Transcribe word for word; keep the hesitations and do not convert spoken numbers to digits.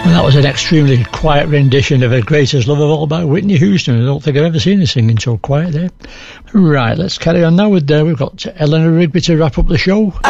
Well, that was an extremely quiet rendition of A Greatest Love of All by Whitney Houston. I don't think I've ever seen her singing so quiet there. Right, let's carry on now with uh, we've got Eleanor Rigby to wrap up the show.